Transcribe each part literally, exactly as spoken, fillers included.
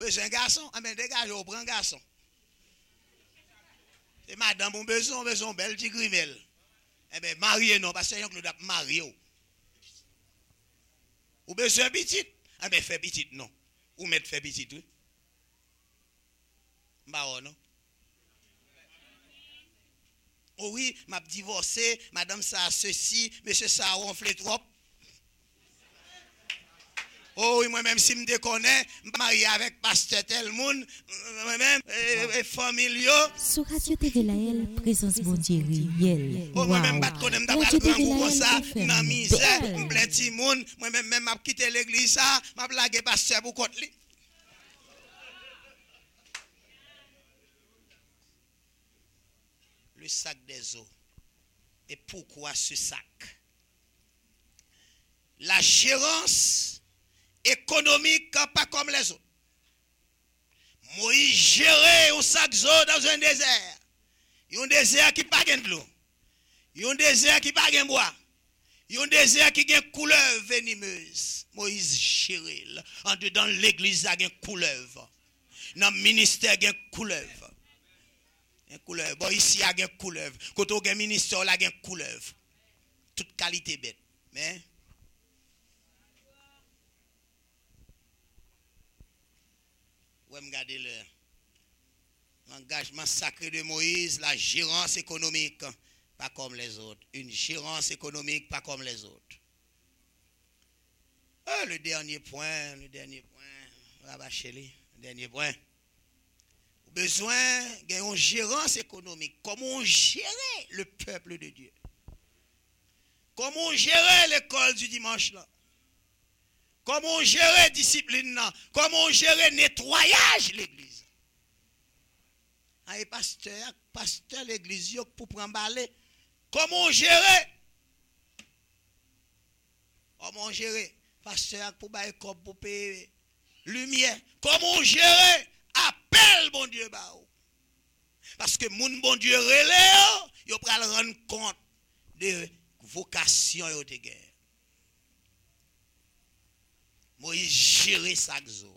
besoin d'un garçon, ah ben dégage, on prend un garçon. Et madame, on besoin, on besoin belle petit grimel. Eh bien, marié non, parce que vous avez marié. Ou besoin petit, ah ben fait petit non. Ou mettre fait petit, oui. Bah non. Oh oui, m'a divorcé, madame ça a ceci, monsieur ça a ronflé trop. Oh oui, moi-même, si je me déconnais, je suis marié avec pasteur tel monde, moi-même, et familiaux. Sur Radio T V Lael, présence bon Dieu réel. Oh, moi-même, je connais Radio T V comme ça, Lael, dans misère, je petit monde, moi-même, même, je quitté l'église, ça, je blague pasteur pour contre lui. Le sac des eaux. Et pourquoi ce sac? La gérance économique pas comme les autres. Moïse gérait un sac d'eau dans un désert. Un désert qui n'a pas de l'eau. Un désert qui n'a pas de bois. Un désert qui a une couleuvre venimeuse. Moïse gérait. En dedans l'église, il y a une couleuvre. Dans le ministère, il y a une couleuvre. Une couleuvre. Bon, ici, il y a une couleuvre. Quand on a un ministère, il y a une couleuvre. Toute qualité bête. Mais. Ouais, regardez le l'engagement sacré de Moïse, la gérance économique, pas comme les autres. Une gérance économique, pas comme les autres. Ah, le dernier point, le dernier point, Rabacheli, le dernier point. Besoin d'une gérance économique. Comment on gérait le peuple de Dieu? Comment on gérait l'école du dimanche là? Comment on gérait discipline là? Comment on gérait nettoyage l'église? Ah, et pasteur, pasteur l'église pour prendre balai. Comment on gérait? Comment on gérait? Pasteur pour bailler comme pour payer lumière. Comment on gérait? Appel bon Dieu ba. Parce que moun bon Dieu relève, yo pral rendre compte de vocation yo te gen. Moïse gérer Sakzoa.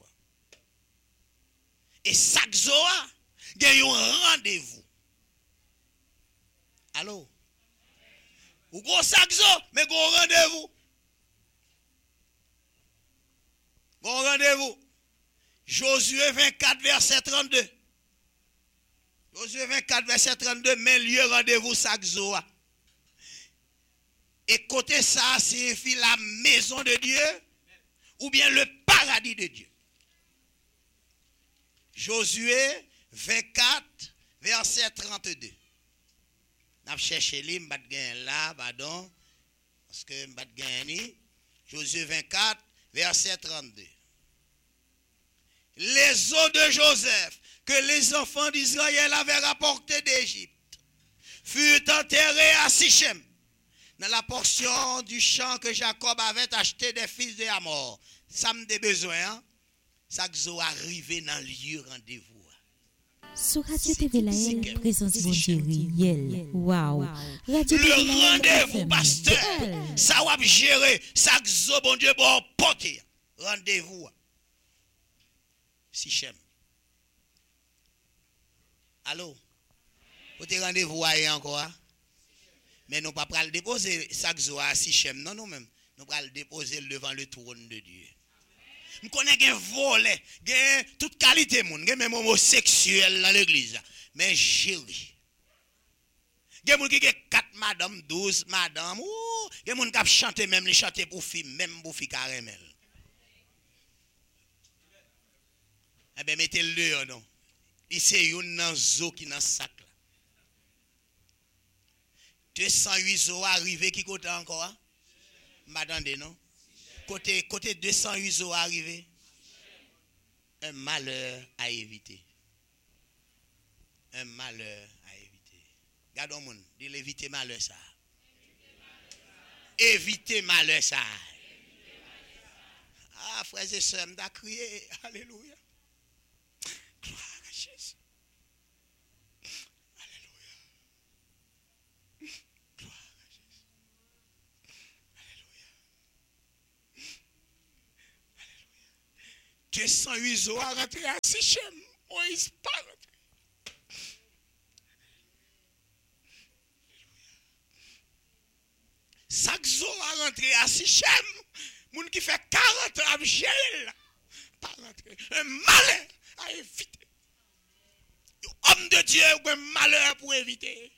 Et Sakzoa, il y a un rendez-vous. Allô? Ou go Sakzoa, mais go rendez-vous. Go rendez-vous. Josué vingt-quatre, verset trente-deux. Josué vingt-quatre, verset trente-deux, mais lieu rendez-vous Sakzoa. Et côté ça, signifie la maison de Dieu. Ou bien le paradis de Dieu. Josué vingt-quatre, verset trente-deux. N'a cherché li m'bat gen là, pardon, parce que m'bat gen ni. Josué vingt-quatre, verset trente-deux. Les eaux de Joseph que les enfants d'Israël avaient rapportées d'Égypte furent enterrées à Sichem, dans la portion du champ que Jacob avait acheté des fils de Hamor. Ça me des besoins, hein? Ça que zo arrivé dans le lieu rendez-vous. Sur Radio T V Lael, présence bon Dieu réel. Waouh. Le rendez-vous, pasteur. Ça va gérer. Ça que zo bon Dieu bon porter. Rendez-vous. Sichem. Allô? Vous avez rendez-vous ailleurs encore? Mais nous ne pouvons pas le déposer, ça que zo à Sichem. Non, non, même. Nous pouvons le déposer devant le trône de Dieu. Je connais un volet, toute qualité, même homosexuel dans l'église. Mais chérie. Il y a des gens qui ont quatre madame, douze madame. Il y a des gens qui chantent même, les chanter pour filles, même pour filles caramel. Eh bien, mettez-le dehors, non. Ici, il y a un zoo qui est dans le sac. deux cent huit zoos arrivés qui côté encore? M'attendez, non? Côté, côté deux cent huit zoos arrivés. Un malheur à éviter. Un malheur à éviter. Gardons mon, dis éviter malheur ça. Éviter malheur ça. Ah, frères et sœurs, m'da crié. Alléluia. Gloire à Jésus. Alléluia. Gloire à Jésus. Alléluia. Alléluia. deux cent huit ans à rentrer à Sichem. Moïse pas rentré. Chaque jour à rentrer à Sichem, moun qui fait quarante ans à gérer là. Pas rentrer. Un malheur à éviter. Homme de Dieu, un malheur pour éviter.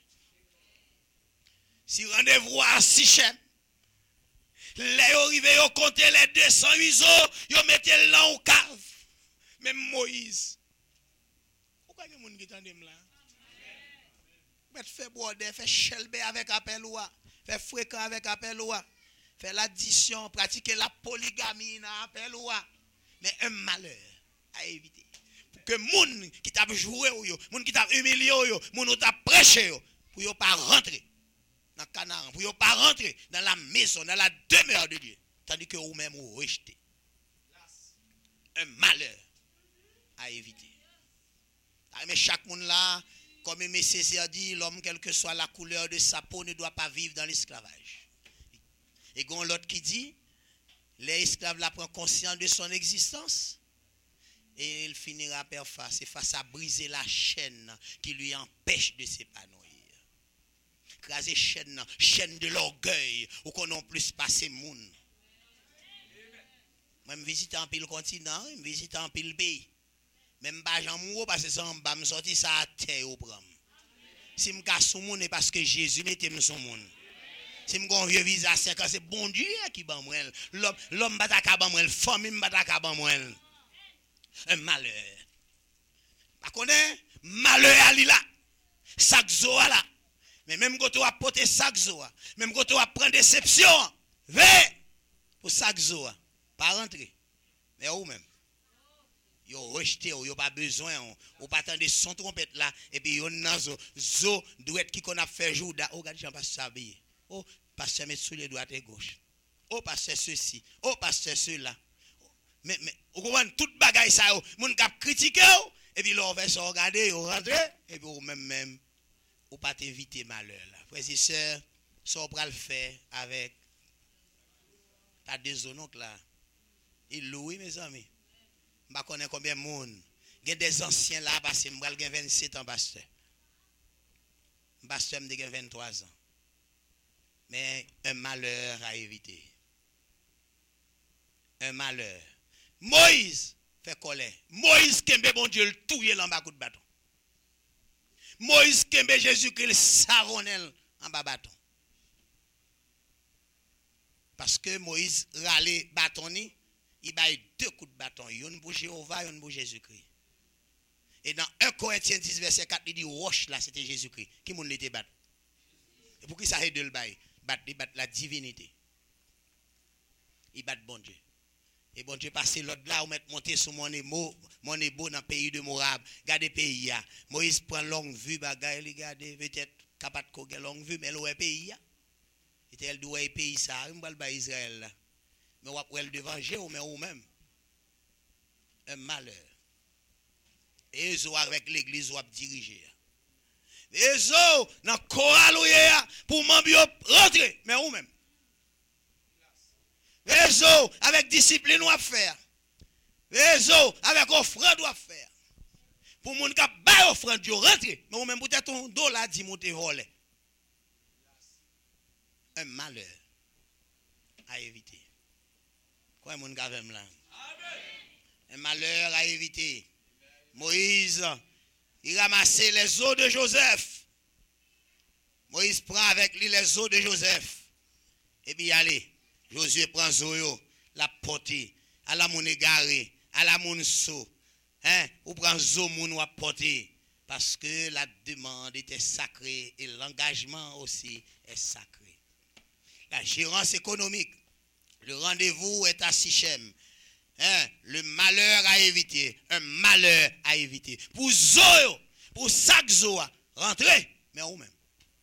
Si rendez-vous à Sichem, les arrivés au compter les deux cent huit ans, ils mettent là au cave. Même Moïse. Pourquoi il y a des gens qui t'entendent là? Vous fait border, fait chelbe avec appel ou fait fréquent avec appel ou fait l'addition, pratiquer la polygamie dans appel ou mais un malheur à éviter. Pour que moun qui t'a joué ou yo, moun qui t'a humilié ou yo, moun qui t'a prêché yo, pour yo pas rentrer dans Canaan, pour yo pas rentrer dans la maison, dans la demeure de Dieu, tandis que vous même vous rejetez. Un malheur à éviter. Mais chaque monde là, comme M. Césaire dit, l'homme, quelle que soit la couleur de sa peau, ne doit pas vivre dans l'esclavage. Et il y a l'autre qui dit, les esclaves là prennent conscience de son existence et il finira par face, et face à briser la chaîne qui lui empêche de s'épanouir. Craser chaîne, chaîne de l'orgueil, ou qu'on non plus passer moun. Moi, je visite un pile continent, je visite un pile pays. Même pas j'en mourrai parce que ça me sorti ça à terre au pram. Si je casse son monde, c'est parce que Jésus mettait son monde. Si je suis vieux visage, c'est bon Dieu qui bat moi. L'homme bat à ban moi, la femme bat à ban moi. Un malheur. Pas connaît malheur à là. Sac zoa là. Mais même quand tu as porté sac zoa, même quand tu as prendre déception, ve pour sac zoa, pas rentrer. Mais où même? Yo rejeté, yo pas besoin, ou pas attendre son trompette là, et puis yo nan zo, zo douette qui qu'on a fait jouda. Oh, regarde, Jean pasteur habillé. Oh, pasteur met sous les droite et gauche. Oh, pasteur ceci. Oh, pasteur cela. Mais, mais, vous comprenez, toute bagaille ça, moun kap critiquer, et puis l'on va se regarder, on rentre, et puis ou même, même, ou pas t'éviter malheur là. Frères et sœurs, ça on va le faire avec, t'as des onocles là. Il loue, mes amis. Je ne connais pas combien de monde. Il y a des anciens là, parce que je suis vingt-sept ans, pasteur. Pasteur, je suis vingt-trois ans. Mais un malheur à éviter. Un malheur. Moïse fait colère. Moïse kembe bon Dieu le touye en bas de bâton. Moïse kembe Jésus-Christ le savonnel en bas bâton. Parce que Moïse râle bâton, il baille deux coups de bâton, une pour Jéhovah et une pour Jésus-Christ. Et dans un Corinthiens dix, verset quatre, il dit roche là, c'était Jésus-Christ. Qui moun l'était battu? Et pour qui ça aide le bail? Il bat la divinité. Il bat bon Dieu. Et bon Dieu passe l'autre là, ou mettre monter sur mon émo, mon ébo dans le pays de Morab. Gardez pays là. Moïse prend longue vue, bagaille, regardez, peut-être capable de faire longue vue, mais le pays là. Et elle doit être pays ça, il va le Israël là. Mais on va le devanger ou ou même. Un malheur. Et ils avec l'église ou diriger. Et ils dans le choral pour m'embio rentrer, mais ou même. Et ils avec discipline ou faire. Et ils avec offrande ou faire. Pour moun ka bay offrande yo rentrer, mais ou même peut-être ton dos là dit monter voler. Un malheur à éviter. Quoi mon gars là? Un malheur à éviter. Moïse, il ramassait les os de Joseph. Moïse prend avec lui les os de Joseph. Et puis allez, Josué prend Zoyo, la portée, à la moun égaré, à la moun so. Hein? Ou prend Zo moun ou porter. Parce que la demande était sacrée et l'engagement aussi est sacré. La gérance économique. Le rendez-vous est à Sichem. Hein? Le malheur à éviter. Un malheur à éviter. Pour Zoyo, pour chaque Zoa, rentrez, mais où même.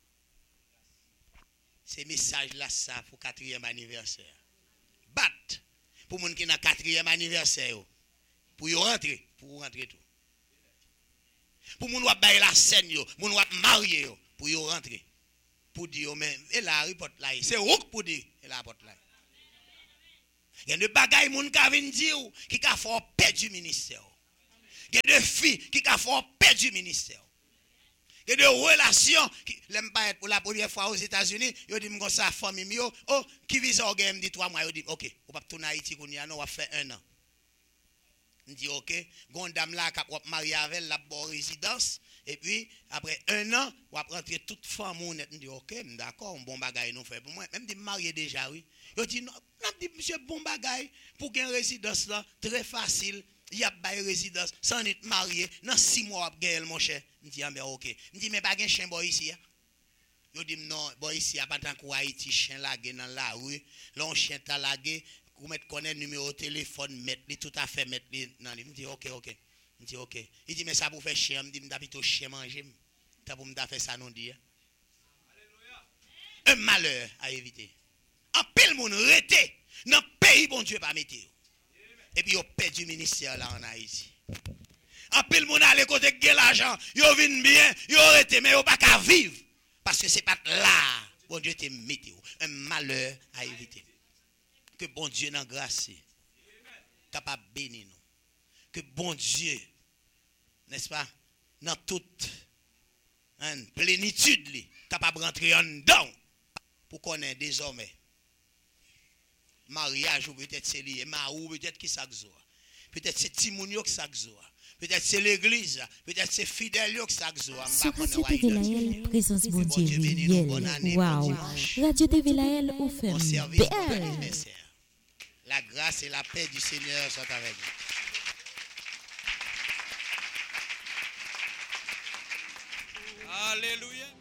Ces messages-là, ça, pour quatrième anniversaire. Bat, pour les gens qui ont quatrième anniversaire, pour y rentrer, pour rentrer tout. Pour les gens qui ont baillé la scène, les gens qui ont marié, pour y rentrer. Pour dire, mais, et la ripote là, c'est rouk pour dire, et la ripote là. Il y a des bagailles moun ka vinn dire qui ka fort perdu le ministère. Il y a des filles qui ont perdu le ministère. Il y a des relations qui l'aiment pas être pour la première fois aux États-Unis. Ils disent comme ça, famille, oh, qui vise au game, dit trois mois, ils disent, ok, on va tourner à Haïti, on va faire un an. Je dis, ok, une dame là qui a marié avec elle, la bonne résidence, et puis après un an, on va rentrer toute femme. Je dis, ok, d'accord, un bon bagage nous fait pour moi. Même dit marié déjà, oui. Je dis, non, je dis, monsieur, bon bagage, pour une résidence là, très facile. Il y a une résidence, sans être marié, dans six mois, il mon cher. Je dis, ah, mais ok. Je dis, mais pas de chien boy ici. Je dis, non, boy ici, il n'y a pas tant que Haïti, chien lagué dans la rue, l'on chien t'a lagué. Vous mettez connaître numéro de téléphone, mettre tout à fait, mettre dans lui. Je dis, ok, ok. Je dis, ok. Il dit, mais ça pour faire chien. Je dis, je plutôt chien manger. Ça pour me faire ça, non dit. Un malheur à éviter. En pile, moun rete dans le pays, bon Dieu, pas mettre. Et puis, ils ont perdu le ministère là en Haïti. En pile, moun a les côté de l'argent. Ils viennent bien, ils ont rete, mais ils n'ont pas qu'à vivre. Parce que ce n'est pas là, bon Dieu, te mette. Un malheur à éviter. Que bon Dieu dans grâce capable de bénir nous. Que bon Dieu, n'est-ce pas, dans toute hein, plénitude, capable de rentrer en dedans pour connaître désormais mariage ou peut-être c'est lié, ou peut-être qui ça peut-être c'est Timounio qui ça peut-être c'est l'église, peut-être c'est fidèle qui ça sur Radio T V Laël, présence bon Dieu réel. Waouh. Radio T V Laël offert belle. La grâce et la paix du Seigneur sont avec nous. Alléluia.